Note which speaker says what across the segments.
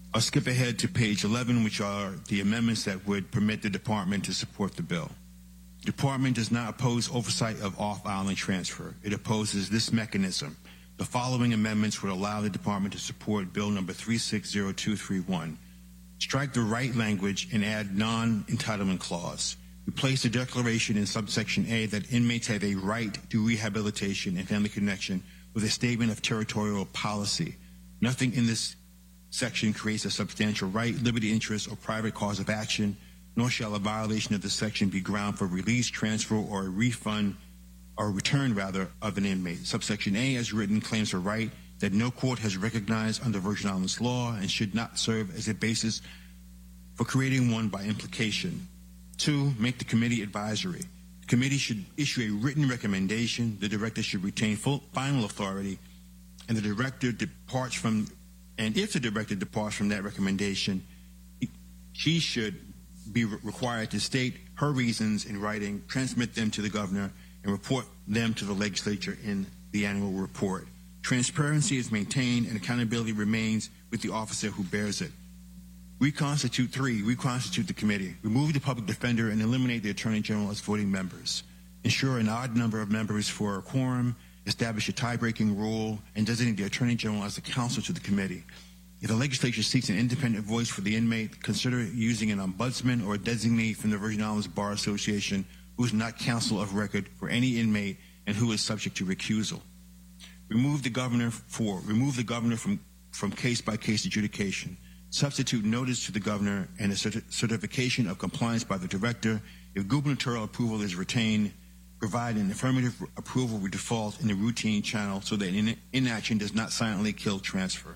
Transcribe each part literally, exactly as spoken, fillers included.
Speaker 1: I'll skip ahead to page eleven, which are the amendments that would permit the department to support the bill. The department does not oppose oversight of off-island transfer. It opposes this mechanism. The following amendments would allow the department to support bill number three six zero two three one. Strike the right language and add non-entitlement clause. Replace the declaration in subsection A that inmates have a right to rehabilitation and family connection with a statement of territorial policy. Nothing in this section creates a substantial right, liberty, interest, or private cause of action, nor shall a violation of this section be ground for release, transfer, or a refund, or return, rather, of an inmate. Subsection A, as written, claims a right that no court has recognized under Virgin Islands law and should not serve as a basis for creating one by implication. Two, make the committee advisory. The committee should issue a written recommendation. The director should retain full final authority, and the director departs from, and if the director departs from that recommendation, she should be re- required to state her reasons in writing, transmit them to the governor, and report them to the legislature in the annual report. Transparency is maintained and accountability remains with the officer who bears it. Reconstitute three, reconstitute the committee. Remove the public defender and eliminate the attorney general as voting members. Ensure an odd number of members for a quorum. Establish a tie-breaking rule and designate the attorney general as the counsel to the committee. If the legislature seeks an independent voice for the inmate, consider using an ombudsman or a designee from the Virgin Islands Bar Association who is not counsel of record for any inmate and who is subject to recusal. Remove the governor for remove the governor from, from case-by-case adjudication. Substitute notice to the governor and a certi- certification of compliance by the director. If gubernatorial approval is retained, provide an affirmative approval with default in the routine channel so that in- inaction does not silently kill transfer.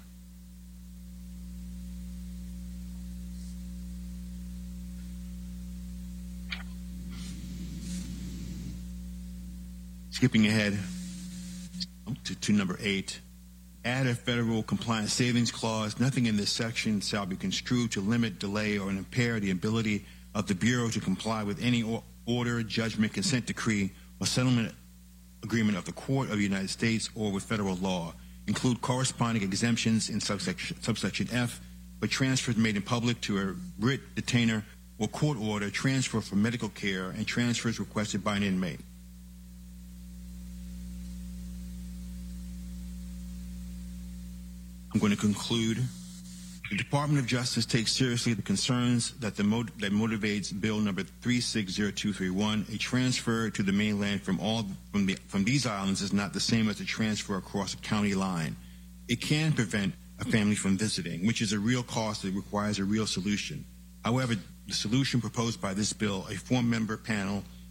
Speaker 1: Skipping ahead to, to number eight. Add a federal compliance savings clause. Nothing in this section shall be construed to limit, delay, or impair the ability of the Bureau to comply with any or order, judgment, consent decree, or settlement agreement of the Court of the United States or with federal law. Include corresponding exemptions in subsection, subsection F for transfers made in public to a writ detainer or court order, transfer for medical care, and transfers requested by an inmate. I'm going to conclude. The Department of Justice takes seriously the concerns that, the mot- that motivates Bill number three six zero two three one. A transfer to the mainland from all from, the, from these islands is not the same as a transfer across a county line. It can prevent a family from visiting, which is a real cost that requires a real solution. However, the solution proposed by this bill, a four-member panel